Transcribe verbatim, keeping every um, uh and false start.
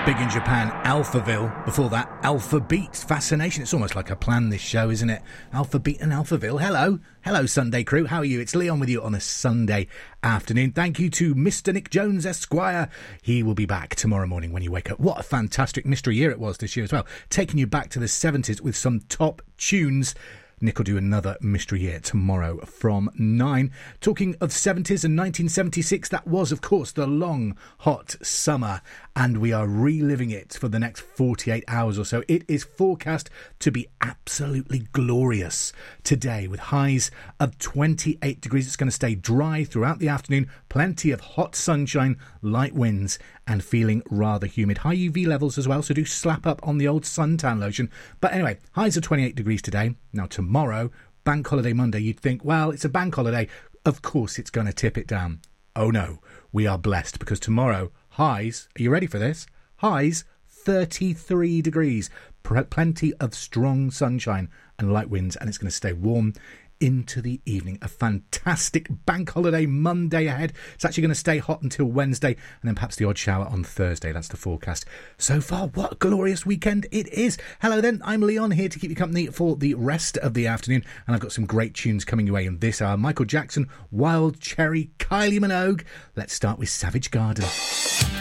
Big in Japan, Alphaville. Before that, Alpha Beats. Fascination. It's almost like a plan, this show, isn't it? Alpha Beat and Alphaville. Hello. Hello, Sunday crew. How are you? It's Leon with you on a Sunday afternoon. Thank you to Mister Nick Jones, Esquire. He will be back tomorrow morning when you wake up. What a fantastic mystery year it was this year as well. Taking you back to the seventies with some top tunes. Nick will do another mystery year tomorrow from nine. Talking of seventies and nineteen seventy-six, that was, of course, the long, hot summer, and we are reliving it for the next forty-eight hours or so. It is forecast to be absolutely glorious today with highs of twenty-eight degrees. It's going to stay dry throughout the afternoon. Plenty of hot sunshine, light winds, and feeling rather humid. High U V levels as well, so do slap up on the old suntan lotion. But anyway, highs of twenty-eight degrees today. Now tomorrow, Bank Holiday Monday, you'd think, well, it's a bank holiday. Of course it's going to tip it down. Oh no, we are blessed because tomorrow, highs, are you ready for this? Highs, thirty-three degrees. Plenty of strong sunshine and light winds, and it's going to stay warm into the evening. A fantastic bank holiday Monday ahead. It's actually going to stay hot until Wednesday, and then perhaps the odd shower on Thursday. That's the forecast. So far, what a glorious weekend it is. Hello then, I'm Leon, here to keep you company for the rest of the afternoon, and I've got some great tunes coming your way in this hour. Michael Jackson, Wild Cherry, Kylie Minogue. Let's start with Savage Garden.